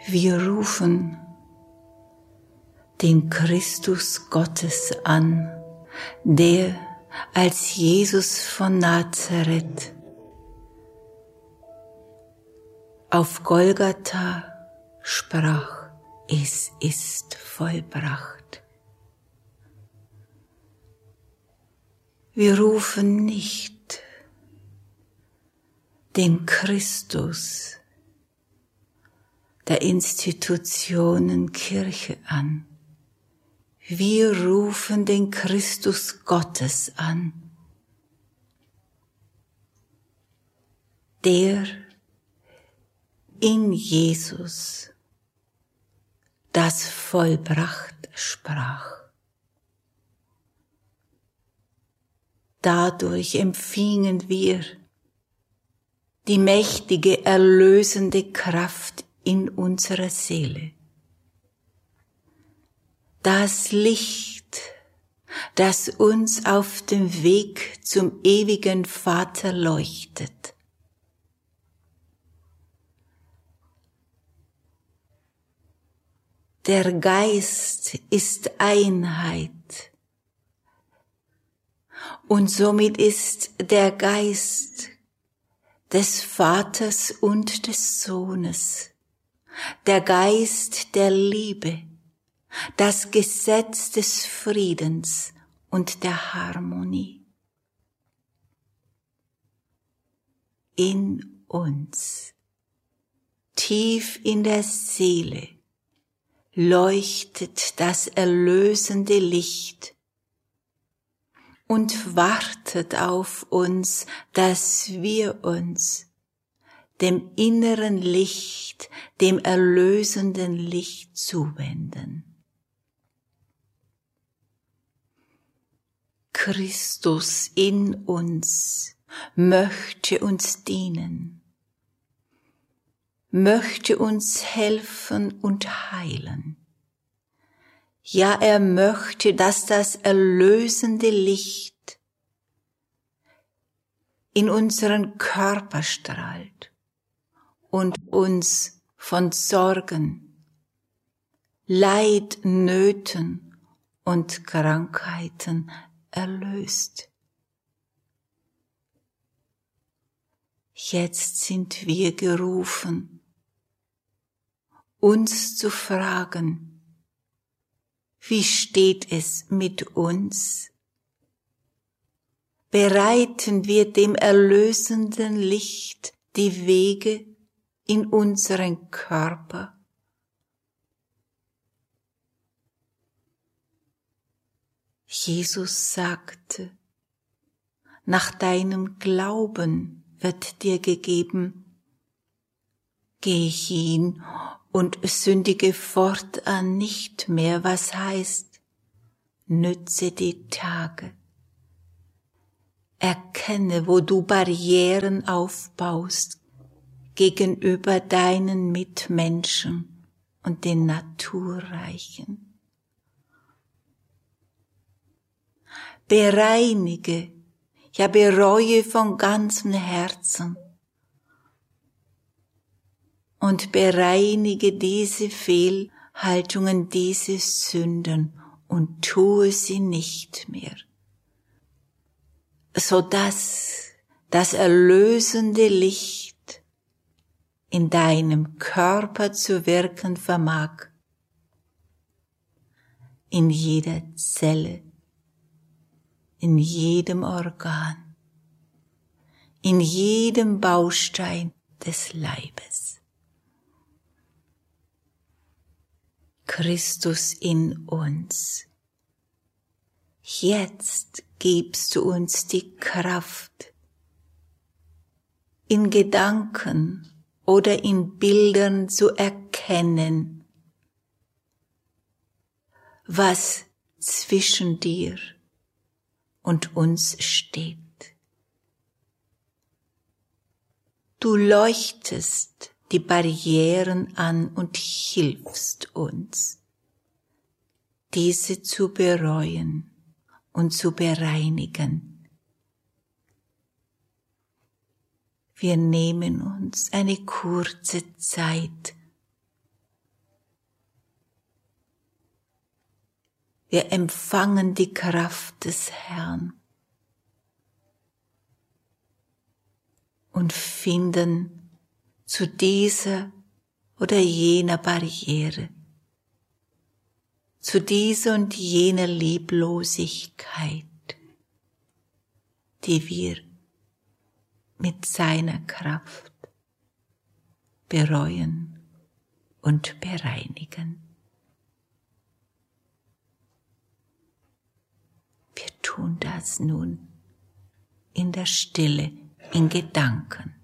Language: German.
Wir rufen den Christus Gottes an, der als Jesus von Nazareth auf Golgatha sprach, es ist vollbracht. Wir rufen nicht den Christus der Institutionen Kirche an. Wir rufen den Christus Gottes an, der in Jesus das vollbracht sprach. Dadurch empfingen wir die mächtige, erlösende Kraft in unserer Seele. Das Licht, das uns auf dem Weg zum ewigen Vater leuchtet. Der Geist ist Einheit und somit ist der Geist des Vaters und des Sohnes, der Geist der Liebe, das Gesetz des Friedens und der Harmonie. In uns, tief in der Seele, leuchtet das erlösende Licht und wartet auf uns, dass wir uns dem inneren Licht, dem erlösenden Licht zuwenden. Christus in uns möchte uns dienen, möchte uns helfen und heilen. Ja, er möchte, dass das erlösende Licht in unseren Körper strahlt und uns von Sorgen, Leid, Nöten und Krankheiten erlöst. Jetzt sind wir gerufen, uns zu fragen, wie steht es mit uns? Bereiten wir dem erlösenden Licht die Wege in unseren Körper? Jesus sagte, nach deinem Glauben wird dir gegeben. Geh hin und sündige fortan nicht mehr, was heißt, nütze die Tage. Erkenne, wo du Barrieren aufbaust gegenüber deinen Mitmenschen und den Naturreichen. Bereinige, ja bereue von ganzem Herzen und bereinige diese Fehlhaltungen, diese Sünden und tue sie nicht mehr, sodass das erlösende Licht in deinem Körper zu wirken vermag, in jeder Zelle, in jedem Organ, in jedem Baustein des Leibes. Christus in uns. Jetzt gibst du uns die Kraft, in Gedanken oder in Bildern zu erkennen, was zwischen dir und uns steht. Du leuchtest die Barrieren an und hilfst uns, diese zu bereuen und zu bereinigen. Wir nehmen uns eine kurze Zeit Wir empfangen die Kraft des Herrn und finden zu dieser oder jener Barriere, zu dieser und jener Lieblosigkeit, die wir mit seiner Kraft bereuen und bereinigen. Wir tun das nun in der Stille, in Gedanken.